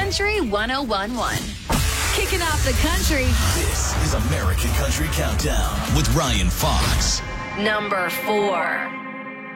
Country 1011. Kicking off the country. This is American Country Countdown with Ryan Fox. Number 4.